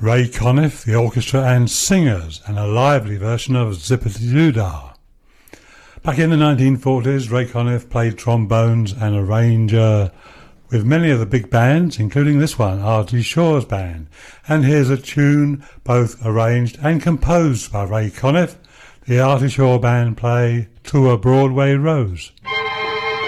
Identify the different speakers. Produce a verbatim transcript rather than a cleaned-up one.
Speaker 1: Ray Conniff, the orchestra and singers, and a lively version of Zippity-Doo-Dah. Back in the nineteen forties, Ray Conniff played trombones and arranger with many of the big bands, including this one, Artie Shaw's band. And here's a tune both arranged and composed by Ray Conniff. The Artie Shaw Band play To a Broadway Rose.